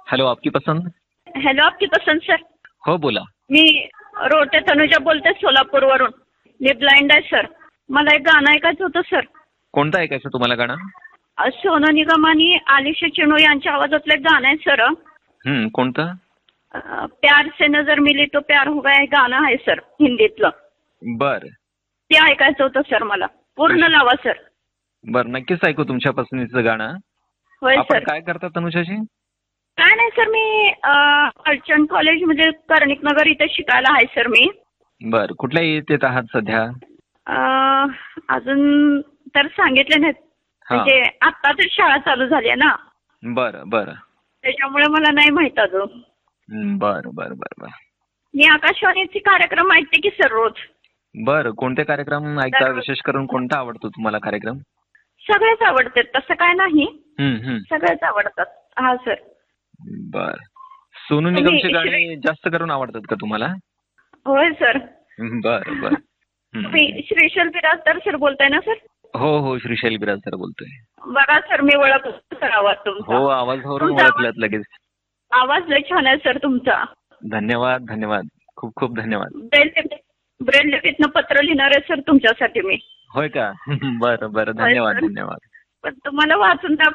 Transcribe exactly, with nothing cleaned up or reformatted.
Hello, आपकी पसंद. Hello, आपकी पसंद सर. हो, बोला. मी रोटे तनुजा बोलते सोलापूरवरून. मी ब्लाइंड आहे सर. मला एक गाणं ऐकायचं होतं सर. कोणतं ऐकायचं तुम्हाला गाणं? अ, सोनू निगम आणि आलिशा चिनू यांच्या आवाजातलं एक गाणं आहे सर. हं, कोणतं? अ, प्यार से नजर मिली तो प्यार हो गया हे गाणं आहे सर हिंदीतलं. बर ते ऐकायचं होतं सर मला. पूर्ण लावा सर. बर नक्कीच ऐकू तुमच्या पसंतीचं गाणं. होय आपण सर. काय करता तनुजाजी? काय नाही सर, मी अर्चन कॉलेजमध्ये कर्णिक नगर इथे शिकायला आहे सर मी. बर कुठल्या येत आहात सध्या? अ, अजून तर सांगितले नाहीत. हा. म्हणजे आता तर शाळा चालू झाली आहे ना, बर बर त्याच्यामुळे मला नाही माहित अजून. बर बर बर बर मी आकाशवाणीचे कार्यक्रम ऐकते की सर रोज. बर कोणते कार्यक्रम ऐकता? दररोज. विशेष करून कोणता आवडतो तुम्हाला कार्यक्रम? सगळेच आवडतात, तसं काय नाही. हम्म हम्म सगळेच आवडतात. हा सर. बर सोनू तुम्ही निगमचे गाणे श्री- जास्त करून आवडतात का तुम्हाला? होय सर. बर बर हम्म. तुम्ही श्रीशैल बिराजदार सर बोलताय ना सर? हो हो श्रीशैल बिराजदार बोलतोय. बघा सर, मी ओळखतो सर आवाज तुमचा. हो, आवाजावरून तुमचा ओळखल्यात लगेच. आवाज लय छान आहे सर तुमचा. धन्यवाद धन्यवाद खूप खूप धन्यवाद. ब्रेल लिपी ब्रेल लिपीतनं पत्र लिहिणार आहे सर तुमच्यासाठी मी. होय का? बरं बरं होय, धन्यवाद सर. धन्यवाद. पण तुम्हाला वाचून दाखव